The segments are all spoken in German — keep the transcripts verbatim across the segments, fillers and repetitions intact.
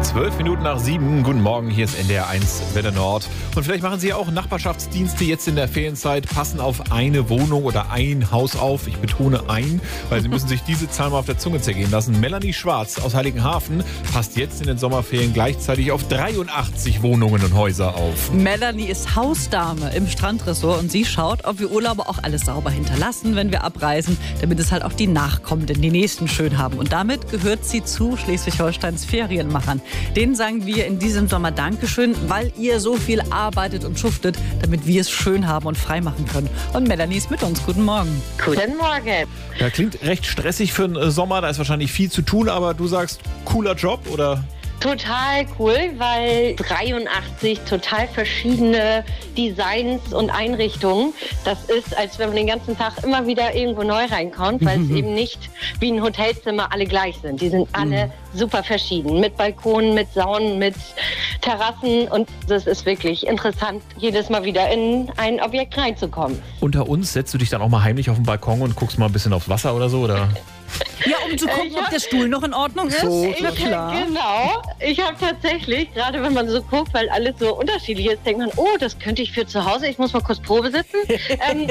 Zwölf Minuten nach sieben. Guten Morgen, hier ist N D R eins Welle Nord. Und vielleicht machen Sie ja auch Nachbarschaftsdienste jetzt in der Ferienzeit, passen auf eine Wohnung oder ein Haus auf. Ich betone ein, weil Sie müssen sich diese Zahl mal auf der Zunge zergehen lassen. Melanie Schwarz aus Heiligenhafen passt jetzt in den Sommerferien gleichzeitig auf dreiundachtzig Wohnungen und Häuser auf. Melanie ist Hausdame im Strandressort und sie schaut, ob wir Urlauber auch alles sauber hinterlassen, wenn wir abreisen, damit es halt auch die Nachkommenden, die Nächsten schön haben. Und damit gehört sie zu Schleswig-Holsteins Ferienmachern. Denen sagen wir in diesem Sommer Dankeschön, weil ihr so viel arbeitet und schuftet, damit wir es schön haben und frei machen können. Und Melanie ist mit uns. Guten Morgen. Guten Morgen. Ja, klingt recht stressig für den Sommer. Da ist wahrscheinlich viel zu tun, aber du sagst, cooler Job, oder? Total cool, weil dreiundachtzig total verschiedene Designs und Einrichtungen. Das ist, als wenn man den ganzen Tag immer wieder irgendwo neu reinkommt, weil es eben nicht wie ein Hotelzimmer alle gleich sind. Die sind alle super verschieden. Mit Balkonen, mit Saunen, mit Terrassen. Und das ist wirklich interessant, jedes Mal wieder in ein Objekt reinzukommen. Unter uns setzt du dich dann auch mal heimlich auf den Balkon und guckst mal ein bisschen aufs Wasser oder so, oder? Ja, um zu gucken, Äh, ja. ob der Stuhl noch in Ordnung ist. So, Na klar. Genau. Ich habe tatsächlich, gerade wenn man so guckt, weil alles so unterschiedlich ist, denkt man, oh, das könnte ich für zu Hause, ich muss mal kurz Probe sitzen. ähm,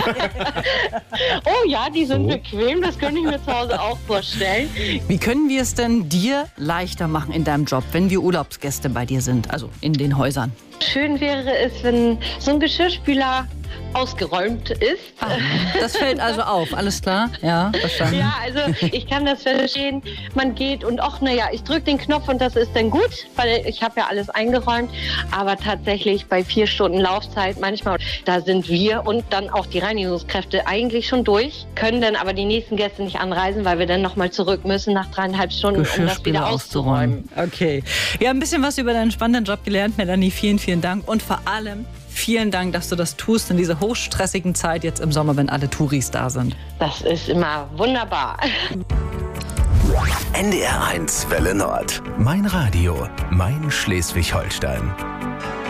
oh ja, die sind So. bequem, das könnte ich mir zu Hause auch vorstellen. Wie können wir es denn dir leichter machen in deinem Job, wenn wir Urlaubsgäste bei dir sind, also in den Häusern? Schön wäre es, wenn so ein Geschirrspüler ausgeräumt ist. Ah, das fällt also auf, alles klar? Ja, verstanden. Ja, also ich kann das verstehen. Man geht und ach, naja, ich drücke den Knopf und das ist dann gut, weil ich habe ja alles eingeräumt. Aber tatsächlich bei vier Stunden Laufzeit manchmal, da sind wir und dann auch die Reinigungskräfte eigentlich schon durch, können dann aber die nächsten Gäste nicht anreisen, weil wir dann nochmal zurück müssen nach dreieinhalb Stunden, um das Geschirrspüler wieder auszuräumen. Okay. Wir haben ein bisschen was über deinen spannenden Job gelernt, Melanie. Vielen, vielen Dank. Und vor allem vielen Dank, dass du das tust in dieser hochstressigen Zeit jetzt im Sommer, wenn alle Touris da sind. Das ist immer wunderbar. N D R eins Welle Nord. Mein Radio, mein Schleswig-Holstein.